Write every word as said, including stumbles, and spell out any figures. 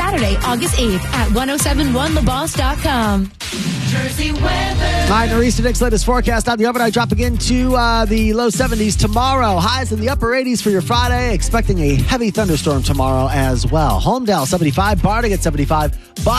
Saturday, August eighth at ten seventy-one the boss dot com. Jersey weather. All right, Nor'easter Nick's latest forecast on the overnight dropping into uh, the low seventies tomorrow. Highs in the upper eighties for your Friday. Expecting a heavy thunderstorm tomorrow as well. Holmdel, seventy-five. Barnegat, seventy-five.